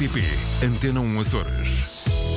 RTP Antena 1 Açores.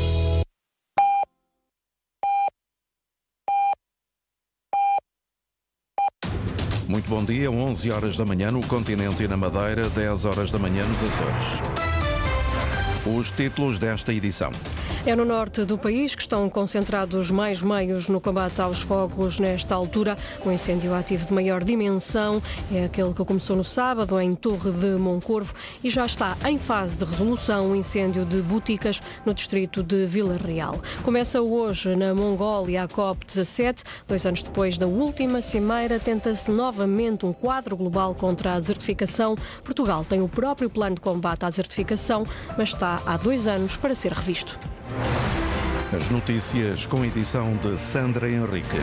Muito bom dia, 11 horas da manhã no continente e na Madeira, 10 horas da manhã nos Açores. Os títulos desta edição. É no norte do país que estão concentrados mais meios no combate aos fogos nesta altura. O incêndio ativo de maior dimensão é aquele que começou no sábado em Torre de Moncorvo e já está em fase de resolução o incêndio de Boticas no distrito de Vila Real. Começa hoje na Mongólia a COP17. 2 anos depois da última cimeira, tenta-se novamente um quadro global contra a desertificação. Portugal tem o próprio plano de combate à desertificação, mas está há 2 anos para ser revisto. As notícias com edição de Sandra Henriques.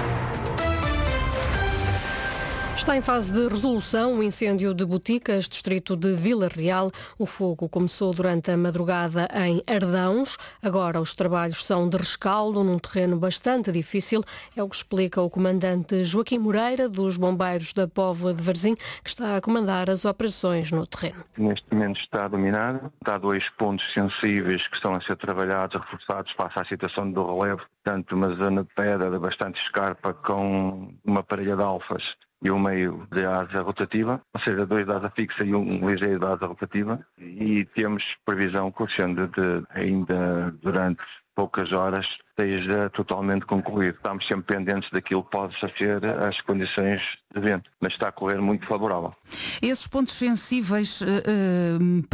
Está em fase de resolução o incêndio de Boticas, distrito de Vila Real. O fogo começou durante a madrugada em Ardãos. Agora os trabalhos são de rescaldo num terreno bastante difícil. É o que explica o comandante Joaquim Moreira, dos Bombeiros da Póvoa de Varzim, que está a comandar as operações no terreno. Neste momento está dominado. Há 2 pontos sensíveis que estão a ser trabalhados, reforçados face à situação do relevo. Portanto, uma zona de pedra de bastante escarpa com uma parelha de alfas e um meio de asa rotativa, ou seja, 2 de asa fixa e um ligeiro de asa rotativa, e temos previsão que o incêndio ainda durante poucas horas esteja totalmente concluído. Estamos sempre pendentes daquilo que possa ser as condições de vento, mas está a correr muito favorável. Esses pontos sensíveis